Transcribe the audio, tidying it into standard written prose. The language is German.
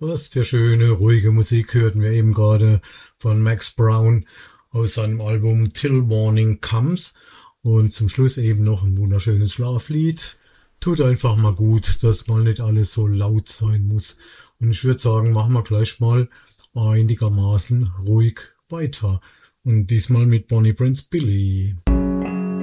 Was für schöne, ruhige Musik hörten wir eben gerade von Max Brown aus seinem Album Till Morning Comes. Und zum Schluss eben noch ein wunderschönes Schlaflied. Tut einfach mal gut, dass mal nicht alles so laut sein muss. Und ich würde sagen, machen wir gleich mal einigermaßen ruhig weiter. Und diesmal mit Bonnie Prince Billy.